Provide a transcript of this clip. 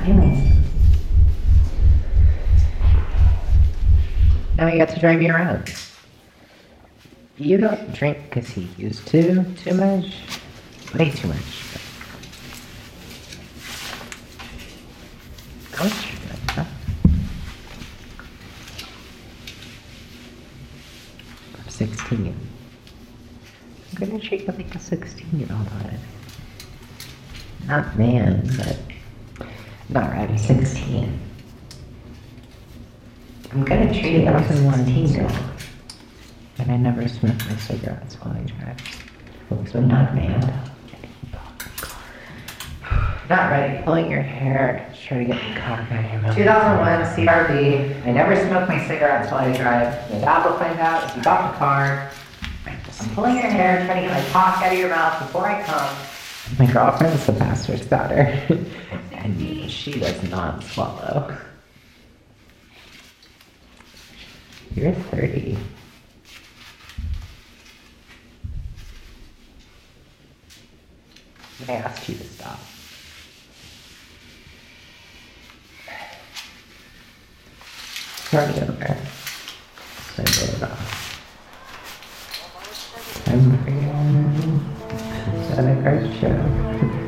Now he got to drive you around. You don't drink because he used to too much. Way too much. How much you drink, huh? I'm 16. I'm gonna treat you like a 16-year-old on it. Not man, but... Not right, I'm 16. I'm gonna treat you like a 16-year-old. And I never smoke my cigarettes while I drive. So not man. Not ready. Pulling your hair, trying to get the cock out of your mouth. 2001 CRV. I never smoke my cigarettes while I drive. My dad will find out if you got the car. I'm pulling your hair, trying to get my cock out of your mouth before I come. My girlfriend's the pastor's daughter. And she does not swallow. You're 30. I asked you to stop. Start it over. Send it off. I'm free. Is that a card show?